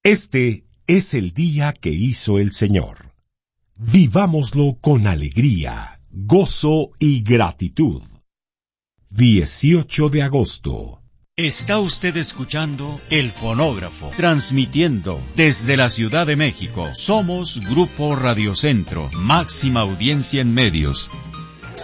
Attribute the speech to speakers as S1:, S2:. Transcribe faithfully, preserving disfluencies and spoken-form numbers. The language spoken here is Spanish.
S1: Este es el día que hizo el Señor. Vivámoslo con alegría, gozo y gratitud. dieciocho de agosto.
S2: Está usted escuchando El Fonógrafo, transmitiendo desde la Ciudad de México. Somos Grupo Radio Centro, máxima audiencia en medios.